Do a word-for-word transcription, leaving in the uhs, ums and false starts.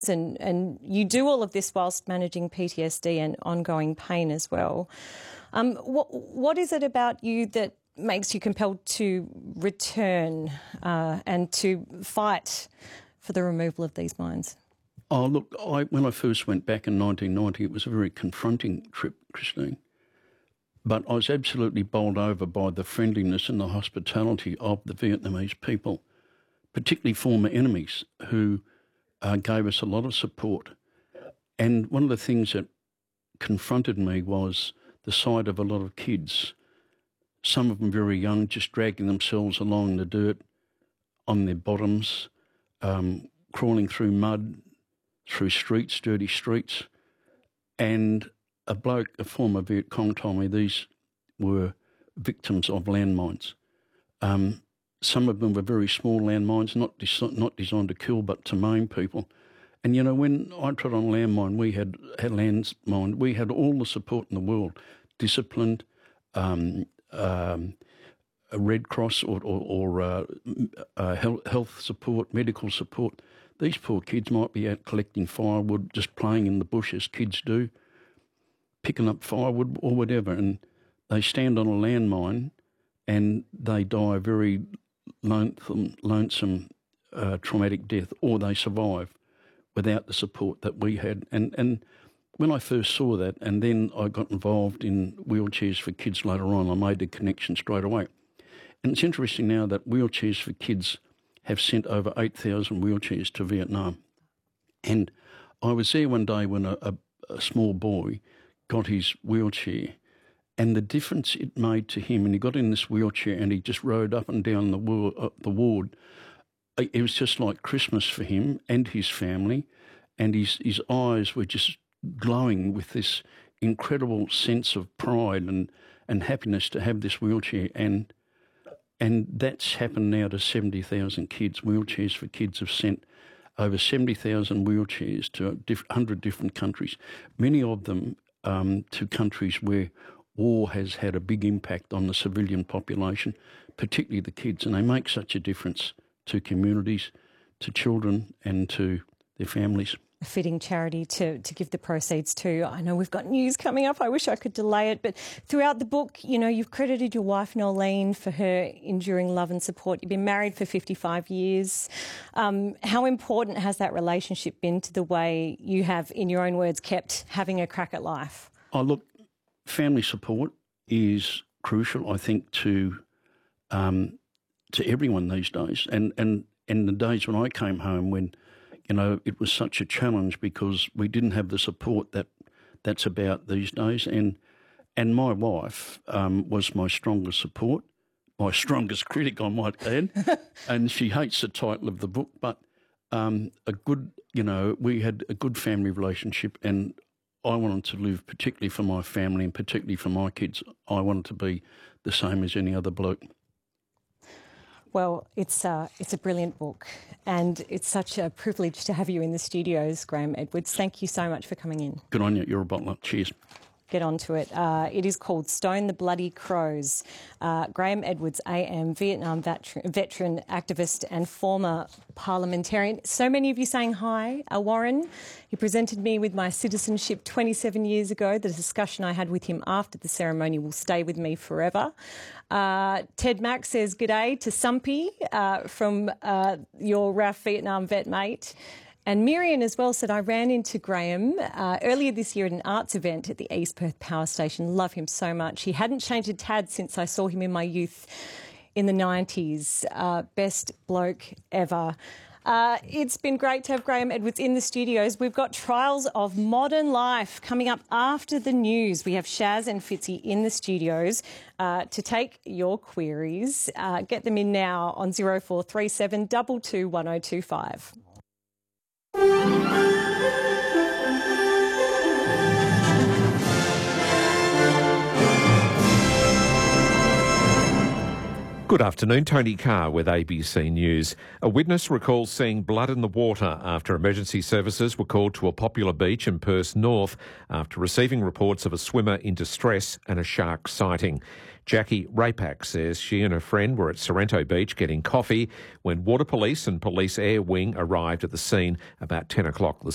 and, and you do all of this whilst managing P T S D and ongoing pain as well. Um, what, what is it about you that makes you compelled to return uh, and to fight for the removal of these mines? Oh, look, I, when I first went back in nineteen ninety, it was a very confronting trip, Christine. But I was absolutely bowled over by the friendliness and the hospitality of the Vietnamese people, particularly former enemies who uh, gave us a lot of support. And one of the things that confronted me was the sight of a lot of kids, some of them very young, just dragging themselves along the dirt on their bottoms, um, crawling through mud, through streets, dirty streets. And a bloke, a former Viet Cong, told me these were victims of landmines. Um, some of them were very small landmines, not, des- not designed to kill but to maim people. And, you know, when I trod on landmine, we had, had landmine, we had all the support in the world, disciplined, um, um, a Red Cross or, or, or uh, uh, health support, medical support. These poor kids might be out collecting firewood, just playing in the bush as kids do, picking up firewood or whatever, and they stand on a landmine and they die a very lonesome, lonesome uh, traumatic death, or they survive without the support that we had. And, and when I first saw that, and then I got involved in wheelchairs for kids later on, I made the connection straight away. And it's interesting now that Wheelchairs for Kids have sent over eight thousand wheelchairs to Vietnam. And I was there one day when a, a, a small boy got his wheelchair, and the difference it made to him, and he got in this wheelchair and he just rode up and down the, ward, uh, the ward. It was just like Christmas for him and his family, and his, his eyes were just glowing with this incredible sense of pride and, and happiness to have this wheelchair. And and that's happened now to seventy thousand kids. Wheelchairs for Kids have sent over seventy thousand wheelchairs to one hundred different countries, many of them um, to countries where war has had a big impact on the civilian population, particularly the kids, and they make such a difference to communities, to children and to their families. A fitting charity to, to give the proceeds to. I know we've got news coming up. I wish I could delay it. But throughout the book, you know, you've credited your wife, Nolene, for her enduring love and support. You've been married for fifty-five years. Um, how important has that relationship been to the way you have, in your own words, kept having a crack at life? Oh, look, family support is crucial, I think, to um, to everyone these days. And, and, and the days when I came home when, you know, it was such a challenge because we didn't have the support that that's about these days. And and my wife um, was my strongest support, my strongest critic, I might add. And she hates the title of the book, but um, a good, you know, we had a good family relationship, and I wanted to live, particularly for my family and particularly for my kids, I wanted to be the same as any other bloke. Well, it's uh, it's a brilliant book, and it's such a privilege to have you in the studios, Graeme Edwards. Thank you so much for coming in. Good on you. You're a bottler. Cheers. Get on to it. Uh, it is called Stone the Bloody Crows. Uh, Graeme Edwards, A M, Vietnam veteran, veteran, activist and former parliamentarian. So many of you saying hi. Uh, Warren, he presented me with my citizenship twenty-seven years ago. The discussion I had with him after the ceremony will stay with me forever. Uh, Ted Mack says g'day to Sumpy uh, from uh, your R A F Vietnam vet mate. And Miriam as well said, I ran into Graeme uh, earlier this year at an arts event at the East Perth Power Station. Love him so much. He hadn't changed a tad since I saw him in my youth in the nineties. Uh, best bloke ever. Uh, it's been great to have Graeme Edwards in the studios. We've got Trials of Modern Life coming up after the news. We have Shaz and Fitzy in the studios uh, to take your queries. Uh, get them in now on zero four three seven two two one zero two five. Good afternoon, Tony Carr with A B C News. A witness recalls seeing blood in the water after emergency services were called to a popular beach in Perth North after receiving reports of a swimmer in distress and a shark sighting. Jackie Rapak says she and her friend were at Sorrento Beach getting coffee when Water Police and Police Air Wing arrived at the scene about ten o'clock this